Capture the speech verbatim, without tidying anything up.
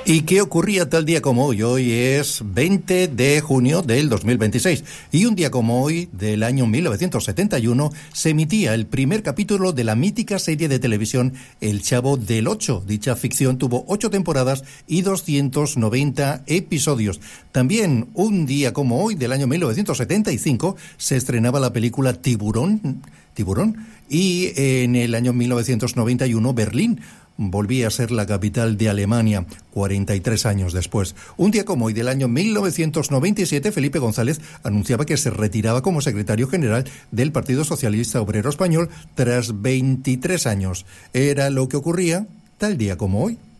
¿Y qué ocurría tal día como hoy? Hoy es veinte de junio del dos mil veintiséis y un día como hoy del año mil novecientos setenta y uno se emitía el primer capítulo de la mítica serie de televisión El Chavo del Ocho. Dicha ficción tuvo ocho temporadas y doscientos noventa episodios. También un día como hoy del año mil novecientos setenta y cinco se estrenaba la película Tiburón, Tiburón y en el año mil novecientos noventa y uno Berlín volvía a ser la capital de Alemania cuarenta y tres años después. Un día como hoy del año mil novecientos noventa y siete, Felipe González anunciaba que se retiraba como secretario general del Partido Socialista Obrero Español tras veintitrés años. Era lo que ocurría tal día como hoy.